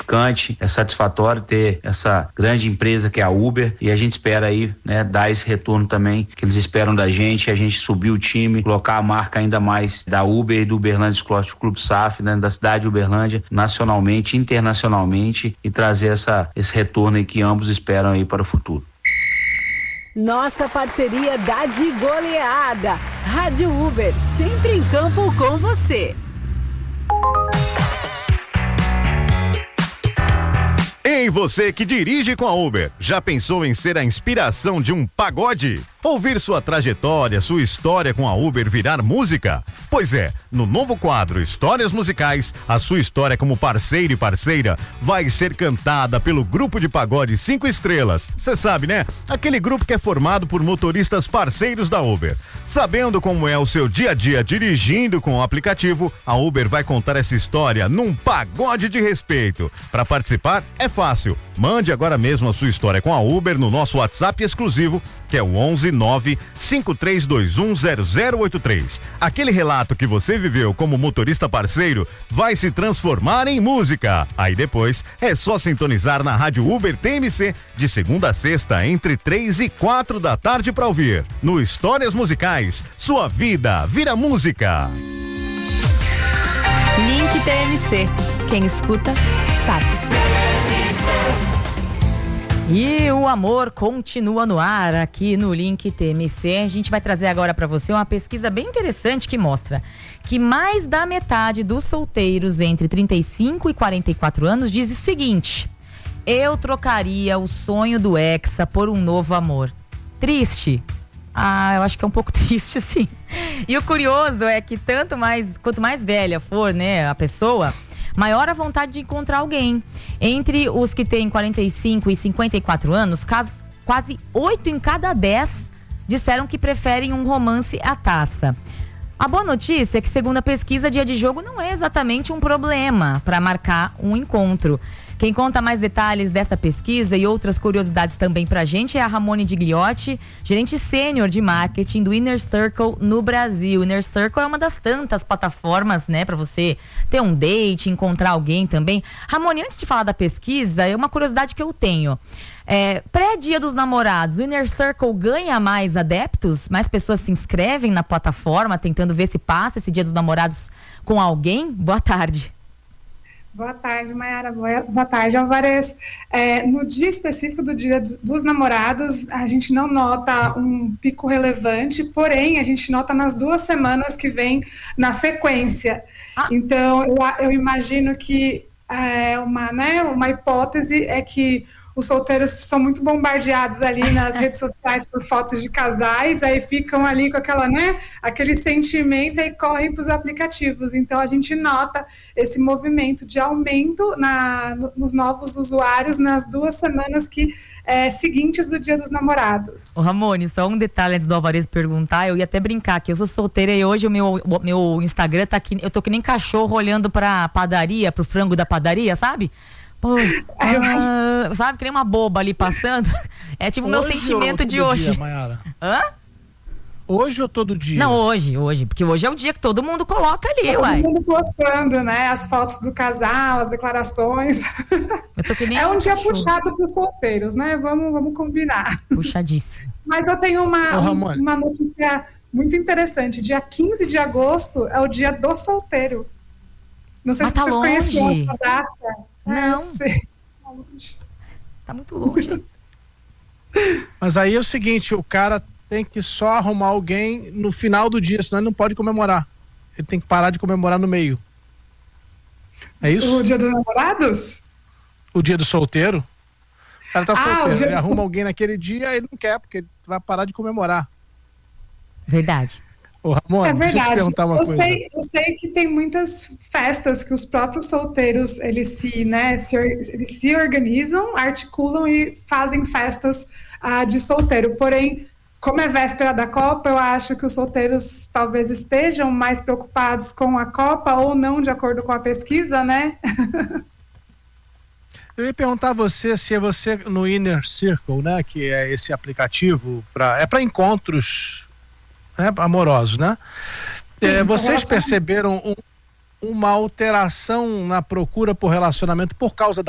gratificante, é satisfatório ter essa grande empresa que é a Uber, e a gente espera aí, né, dar esse retorno também que eles esperam da gente, a gente subir o time, colocar a marca ainda mais da Uber e do Uberlândia Esporte Clube SAF, né, da cidade de Uberlândia, nacionalmente, internacionalmente, e trazer esse retorno aí que ambos esperam aí para o futuro. Nossa parceria dá de goleada. Rádio Uber, sempre em campo com você. Ei, você que dirige com a Uber, já pensou em ser a inspiração de um pagode? Ouvir sua trajetória, sua história com a Uber virar música? Pois é, no novo quadro Histórias Musicais, a sua história como parceiro e parceira vai ser cantada pelo grupo de pagode 5 estrelas. Você sabe, né? Aquele grupo que é formado por motoristas parceiros da Uber. Sabendo como é o seu dia a dia dirigindo com o aplicativo, a Uber vai contar essa história num pagode de respeito. Para participar é fácil. Mande agora mesmo a sua história com a Uber no nosso WhatsApp exclusivo, que é o 11953210083. Aquele relato que você viveu como motorista parceiro vai se transformar em música. Aí depois é só sintonizar na Rádio Uber TMC de segunda a sexta entre 3 e 4 da tarde para ouvir. No Histórias Musicais, sua vida vira música. Link TMC. Quem escuta, sabe. E o amor continua no ar aqui no Link TMC. A gente vai trazer agora para você uma pesquisa bem interessante que mostra que mais da metade dos solteiros entre 35 e 44 anos diz o seguinte: eu trocaria o sonho do Hexa por um novo amor. Triste? Ah, eu acho que é um pouco triste, sim. E o curioso é que quanto mais velha for, né, a pessoa, maior a vontade de encontrar alguém. Entre os que têm 45 e 54 anos, quase 8 em cada 10 disseram que preferem um romance à taça. A boa notícia é que, segundo a pesquisa, dia de jogo não é exatamente um problema para marcar um encontro. Quem conta mais detalhes dessa pesquisa e outras curiosidades também pra gente é a Ramone Digliotti, gerente sênior de marketing do Inner Circle no Brasil. Inner Circle é uma das tantas plataformas, né, pra você ter um date, encontrar alguém também. Ramone, antes de falar da pesquisa, é uma curiosidade que eu tenho. Pré-dia dos namorados, o Inner Circle ganha mais adeptos? Mais pessoas se inscrevem na plataforma tentando ver se passa esse dia dos namorados com alguém? Boa tarde. Boa tarde, Mayara. Boa tarde, Alvarez. No dia específico do Dia dos Namorados, a gente não nota um pico relevante, porém, a gente nota nas 2 semanas que vem na sequência. Então, eu imagino que uma hipótese é que os solteiros são muito bombardeados ali nas redes sociais por fotos de casais, aí ficam ali com aquele sentimento e aí correm para os aplicativos. Então a gente nota esse movimento de aumento nos novos usuários nas 2 semanas seguintes do Dia dos Namorados. Ô Ramone, só um detalhe antes do Alvarez perguntar, eu ia até brincar que eu sou solteira e hoje o meu Instagram tá aqui, eu tô que nem cachorro olhando pra padaria, pro frango da padaria, sabe? Pô, sabe, que nem uma boba ali passando. É tipo o meu sentimento de hoje. Dia, hã? Hoje ou todo dia? Não, hoje, porque hoje é o dia que todo mundo coloca ali, uai. Todo mundo postando, né, as fotos do casal, as declarações. Eu tô que nem um dia puxado pros solteiros, né, vamos combinar. Puxadíssimo. Mas eu tenho uma notícia muito interessante. Dia 15 de agosto é o dia do solteiro. Não sei se tá vocês longe. conheciam essa data. Não. Eu sei. Tá muito longe. Mas aí é o seguinte, o cara tem que só arrumar alguém no final do dia, senão ele não pode comemorar. Ele tem que parar de comemorar no meio. É isso? O Dia dos Namorados? O dia do solteiro? O cara tá solteiro, ele arruma alguém alguém naquele dia, ele não quer, porque ele vai parar de comemorar. Verdade. Ô, Ramon, é deixa eu te verdade. perguntar uma coisa. Eu sei que tem muitas festas que os próprios solteiros eles se organizam, articulam e fazem festas de solteiro. Porém, como é véspera da Copa, eu acho que os solteiros talvez estejam mais preocupados com a Copa ou não, de acordo com a pesquisa, né? Eu ia perguntar a você se é você no Inner Circle, né, que é esse aplicativo para encontros, né, amorosos, né? Vocês perceberam uma alteração na procura por relacionamento por causa da